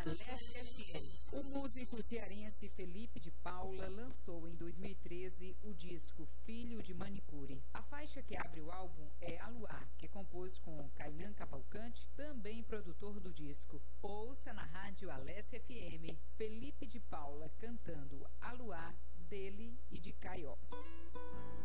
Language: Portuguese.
Alessia FM. O músico cearense Felipe de Paula lançou em 2013 o disco Filho de Manicure. A faixa que abre o álbum é Aluá, que compôs com Kainan Cavalcante, também produtor do disco. Ouça na rádio Alessia FM Felipe de Paula cantando Aluá, dele e de Caió.